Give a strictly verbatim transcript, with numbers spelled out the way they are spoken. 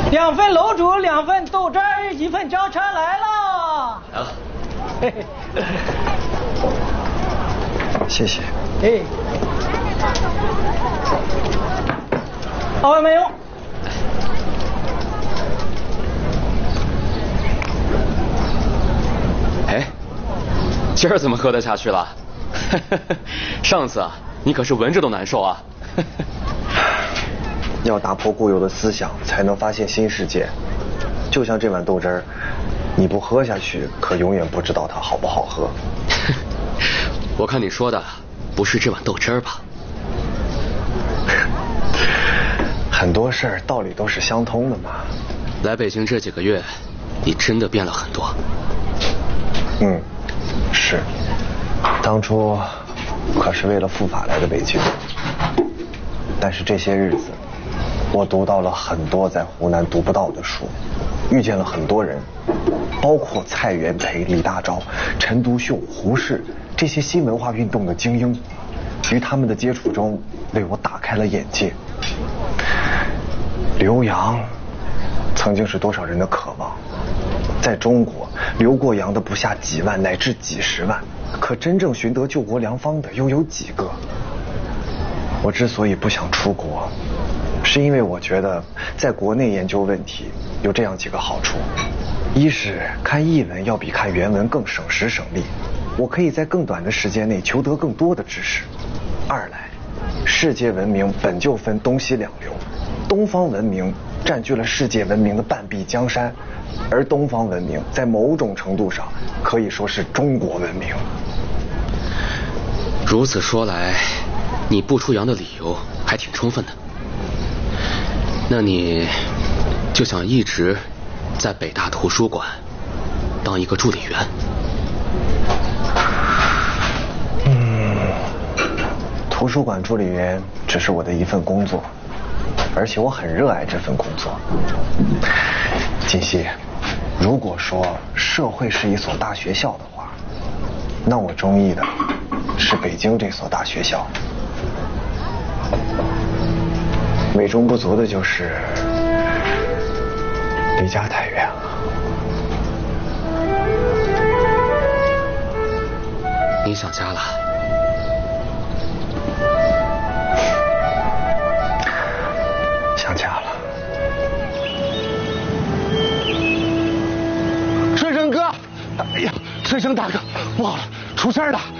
两份楼主，两份豆汁儿，一份焦茶来了。 来了。 嘿嘿。 谢谢。 哎。好，外卖用。 哎，今儿怎么喝得下去了？上次啊，你可是闻着都难受啊。 要打破固有的思想，才能发现新世界。就像这碗豆汁儿，你不喝下去，可永远不知道它好不好喝。 我看你说的不是这碗豆汁儿吧？ 很多事儿道理都是相通的嘛。 来北京这几个月，你真的变了很多。 嗯，是。当初可是为了赴法来的北京，但是这些日子，我读到了很多在湖南读不到的书，遇见了很多人，包括蔡元培、李大钊、陈独秀、胡适这些新文化运动的精英。与他们的接触中，为我打开了眼界。留洋曾经是多少人的渴望，在中国留过洋的不下几万乃至几十万，可真正寻得救国良方的又有几个？我之所以不想出国，是因为我觉得在国内研究问题有这样几个好处：一是看译文要比看原文更省时省力，我可以在更短的时间内求得更多的知识；二来，世界文明本就分东西两流，东方文明占据了世界文明的半壁江山，而东方文明在某种程度上可以说是中国文明。 如此说来，你不出洋的理由还挺充分的。那你就想一直在北大图书馆当一个助理员？ 嗯，图书馆助理员只是我的一份工作，而且我很热爱这份工作。锦溪，如果说社会是一所大学校的话，那我中意的是北京这所大学校。美中不足的就是离家太远了。 你想家了？ 想家了。 春生哥，哎呀，春生大哥，不好了，出事了！